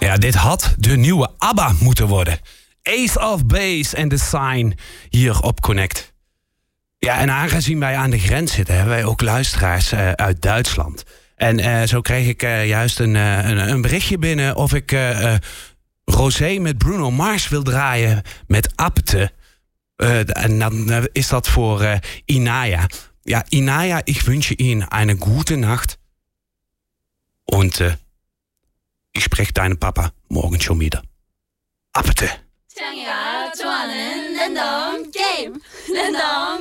Ja, dit had de nieuwe ABBA moeten worden. Ace of Base en The Sign hier op Connect. Ja, en aangezien wij aan de grens zitten, hebben wij ook luisteraars uit Duitsland. En zo kreeg ik juist een berichtje binnen of ik Rosé met Bruno Mars wil draaien met Apte. En dan is dat voor Inaya. Ja, Inaya, ich wünsche Ihnen eine gute Nacht. Und ich spreche deinen Papa morgen schon wieder. Apte. 창이가 좋아하는 랜덤 게임. 랜덤